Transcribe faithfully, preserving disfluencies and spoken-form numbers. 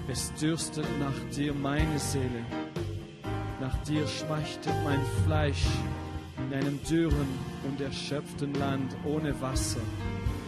Es dürstet nach dir meine Seele. Nach dir schmachtet mein Fleisch in einem dürren und erschöpften Land ohne Wasser.